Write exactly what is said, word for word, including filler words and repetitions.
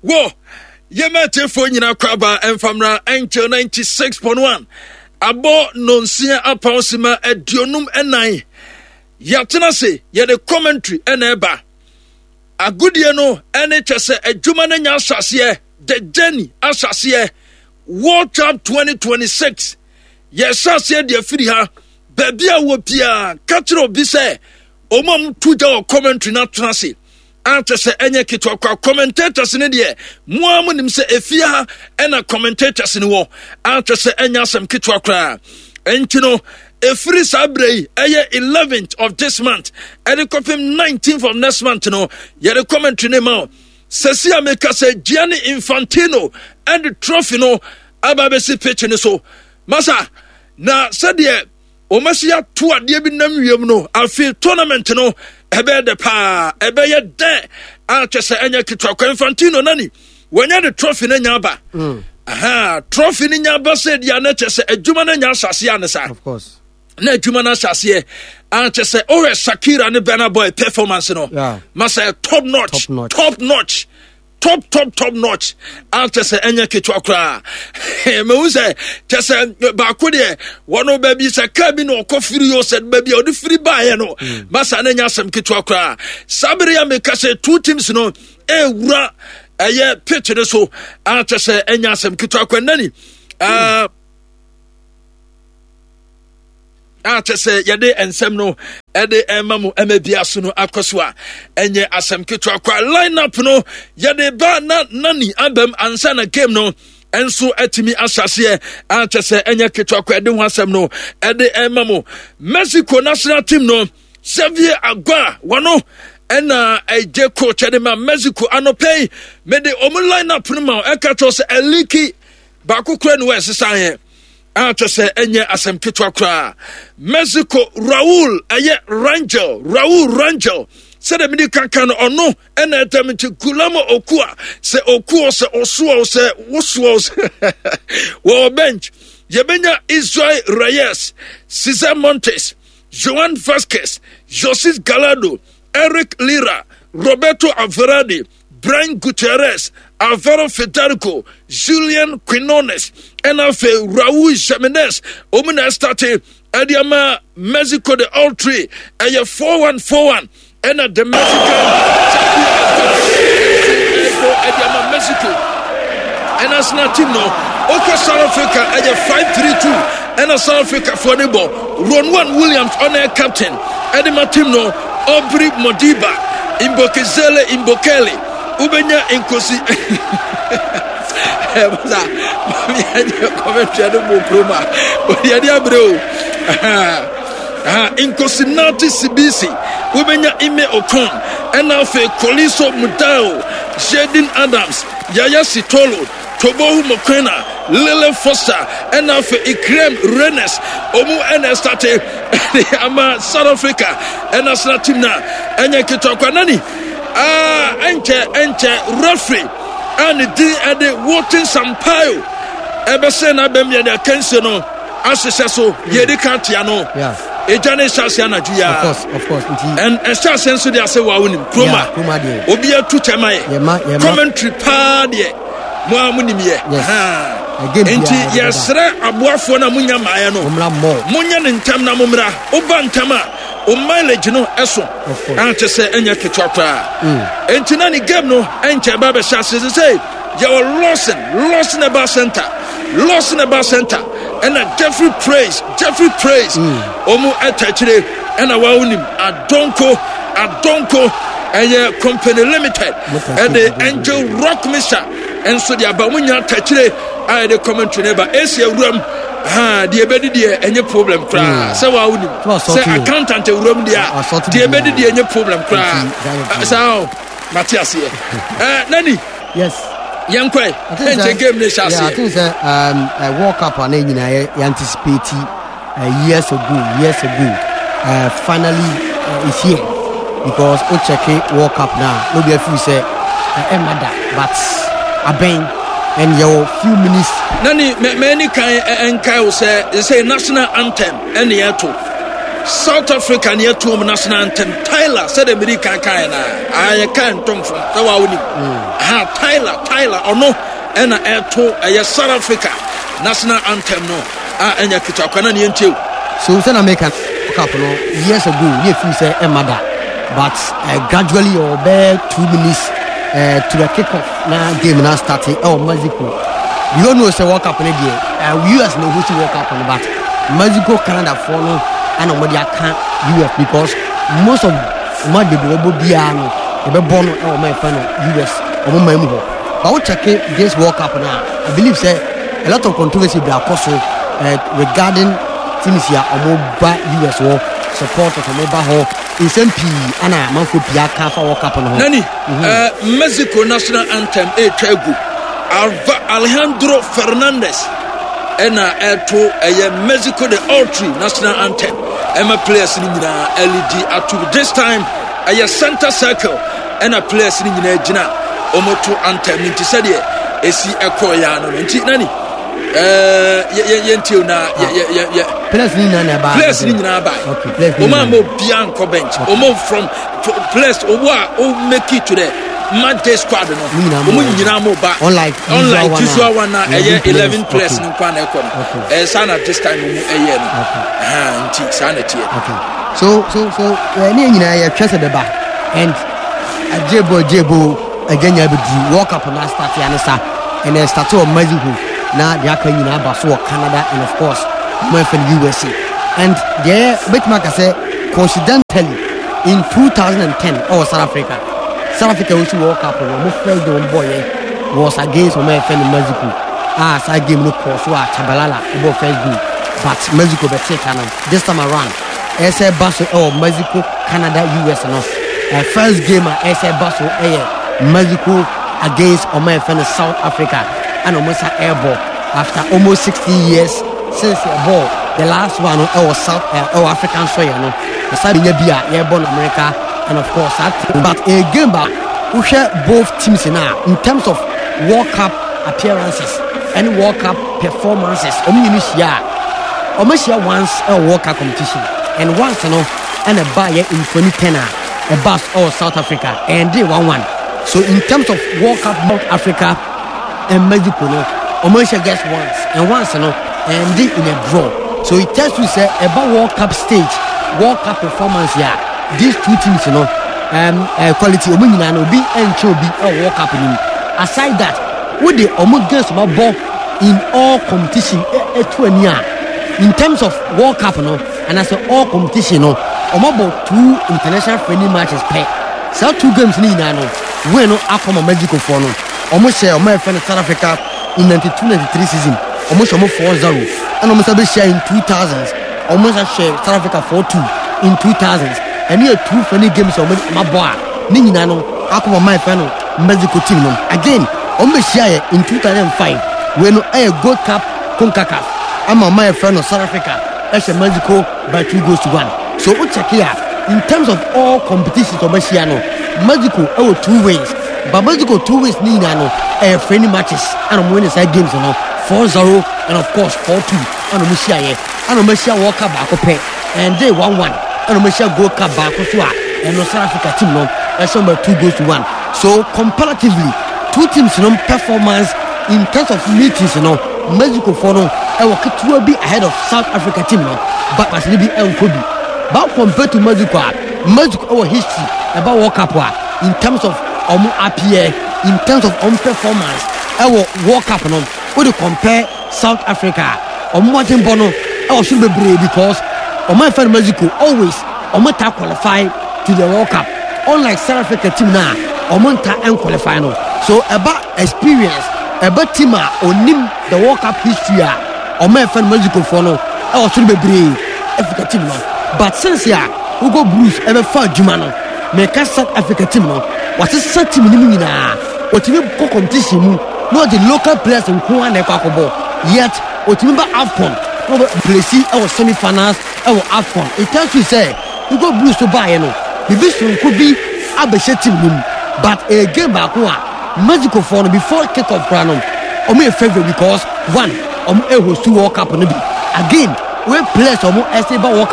wo yemete fo nyina kwaba emfamra encho ninety-six point one abo nonsia apausima adionum enan yatena se ye the commentary eneba agudie no ene chese adwuma na nya asase the journey asase World Cup twenty twenty-six yes asase de afiri ha babia wo pia katro bi se omom tuja commentary na tena se ante se enye kitwa kwa commentators ne de muamu nim se efia ha ena commentators ne wo ante se enya asem kitwa kwa enti no efiri sabrei eye eleventh of this month and the confirm nineteenth of next month no ye the commentary ne ma Cecilia Meka se Gianni Infantino and the trophy no ababesi pitch ne so masa na said Omasia two ade bi nam wiem no afi tournament no ebe de pa ebe ye de a chese enya kitwa kwa Infantino nani wanya the trophy na nya ba mm. aha trophy ni nya ba said ya na chese adwuma na nya asase anesa of course na adwuma na asase a chese o Shakira ne Burna Boy performance no yeah. masa top notch top notch top notch top top top notch after say enya ketwa kra me wu say chese ba ko de wono ba bi say ka bi no kofiri yo said ba bi o de free buy no masa na nya asem ketwa kra sabere ya me ka say two teams no e wura aye pitch ne so after say enya asem ketwa kra nani ah after say yede ensem no ede emamu emebiaso no akoswa enye asem ketwa kwa lineup no yede ba na nani abam ansa na game no enso atimi asase ante se enye ketwa kwa ede ho asem no ede emamu Mexico national team no Xavier Agua wano ena eje coach ede ma Mexico anopay me de omu lineup no ma e ka to se eliki ba kokura no wese san after say enye asem kitwa kra Mexico Raul aye Rangel Raul Rangel said the midi kankan ono ena etamiti Gulamo Okua se Okua se Osuo se Wosuo wo bench yebenya Israel Reyes Cesar Montes Joan Vasquez Josis Gallardo Eric Lira Roberto Alvarado Brian Gutierrez Alvaro Federico Julian Quinones and afe Raul Jimenez omuna started Adiama Mexico the all three and four one four one and at the Mexican Adiama Mexico and as na team no okay South Africa and five three two and a South Africa for the ball Ronwan Williams on air captain Adima team no Aubrey Modiba Imbokezele Imbokele Ubenya Inkosi Baza Mami commentary no mo proma Odi adi abro ah Inkosi Nati Sibisi Ubenya Ime Okon Enafe Koliso Mudao Jaden Adams Yaya Sitolo Tobohu Mokwena Lele Foster Enafe Ikrem Renes Omu ene starte ama South Africa Enasna team na Enye kitokwa nani Ah, enche enche referee and the and the Walton Sampaio. Ebe se na bem ye de kense no asese so ye de kantia no. Yeah. Ejane Shasia na juya. Of course, of course. And and Shasia so dey say wa wonim. Kroma. Kroma dey. Obi atu temaye. Yema yema. Commentary pa dey. Mo amunim ye. Ha. Enti yesre aboafo na munya maaye no. Omra mo. Munya ne ntam na momra. Oba ntama o mileage no eso ante se enya ketwa kwa enti na ni game no enche ba be chance say you are losing losing about center losing about center and a Jeffrey praise Jeffrey praise omu atachire and a wawunim adonko adonko eye company limited and the Angel Rock Mister and so the abamunya atachire I the commentary neighbor Asia Rum ha die bedi die enye problem kra se wa wuni se accountant ewuram dia die bedi die enye problem kra sao Matthias here eh nani yes yankwe enje game ne chance yeah I think say um uh, World Cup na nyina ya anticipate uh, years ago years ago uh, finally uh, is here because o check World Cup now no be feel say uh, emada but aben and your few minutes nani many kind and kai say say national anthem and yeto South Africa near to national anthem Tyler said American kind I can't come from the Wawuni. Ha Tyler Tyler or no and air to a South Africa national anthem no ah and Yakita you. So South American couple years ago if you say a mother but uh, gradually or bare two minutes uh, to the kickoff now game now starting oh Mexico. You don't know say World Cup in the day. Uh, U S know who to World Cup on the bat. Mexico Canada follow and nobody can U S because most of my baby will be an a born or my friend U S or my move. But we check this World Cup now. I believe say a lot of controversy be also uh, regarding teams here or mobile U S war support of mobile hall in S M P and a man could be a car for World Cup on Nani uh, Mexico national anthem a tregu Alva Alejandro Fernandez and uh, to a Mexico the Ultra national anthem. Emma players in the L E D at this time a center circle and a players in the Gina Omoto anthem into Sadia Esi Ekoyano Nani uh yentil na yeah yeah players in Naba players in Naba Omamo Bianco bench Omo from players Owa O make it to the match day squad no Omo nyina mo ba unlike unlike Joshua one na eleven players in Kwan Ekon eh sana this time mo eye no ah nti sana tie okay so so so any nyina ya twese be ba and ajebo jebo aganya be di World Cup na start ya nsa and then start on Mexico na dia kan nyina ba so Canada and of course more from U S A and there bet mark say coincidentally in two thousand ten oh South Africa South Africa was World Cup and my first one boy was against my friend in Mexico ah so game no course wa Chabalala about first game but Mexico be take am this time around S A Basso oh Mexico Canada U S no uh, first game S A Basso eh Mexico against my friend in South Africa and almost air ball after almost sixty years since the ball the last one uh, was South uh, oh African soil no the side in Bia yeah born America and of course that but again back we share both teams now in terms of World Cup appearances and World Cup performances omunyisia omunyisia once a World Cup competition and once you know and a buy in twenty ten a bus or South Africa and they one one so in terms of World Cup South Africa and Mexico no omunyisia gets once and once you know and they in a draw so it tells you say about World Cup stage World Cup performance yeah these two teams you know um uh, quality omunyina no be and be a World Cup in aside that with the omu games about ball in all competition eh, eh, in terms of World Cup no and as all competition no about two international friendly matches per so two games ni na no we no akoma Mexico for no omo share omo friend South Africa in ninety-two ninety-three season omo share four zero and omo sabe share in two thousands omo share South Africa four two in two thousands and here two friendly games omo ma boy ni nyina no akoma my friend Mexico team no again omo share in two thousand five we no a Gold Cup CONCACAF ama my friend South Africa as Mexico by two goals to one so we check here in terms of all competitions omo share no Mexico oh two ways but Mexico two ways ni na no eh friendly matches and omo win side games no four zero and of course four two and omo share here and omo share World Cup back up and they one one and omo share Gold Cup back so and South Africa team no eh somewhere two goals to one so comparatively two teams no performance in terms of meetings you know Mexico for no e work to be ahead of South Africa team no but as be enkobi but compared to Mexico Mexico our history about World Cup in terms of omo appear in terms of on performance our World Cup no we compare South Africa omo watching bono e should be brave because omo friend Mexico always omo ta qualify to the World Cup unlike South Africa team now omo ta en qualify no so about experience about team onim the World Cup history omo friend Mexico for no e should be brave Africa team no but since ya we go Bruce ever far juma no make South Africa team no what is such team ni nyina what we go competition mu no the local players in Kwa na kwakobo yet what we ba AFCON no place our semi finals our AFCON it tells you say we go Bruce to buy no the vision could be abeshe team mu but again back one Mexico for before kick off run o me favorite because one o me host World Cup no be again we players o mo ese ba World Cup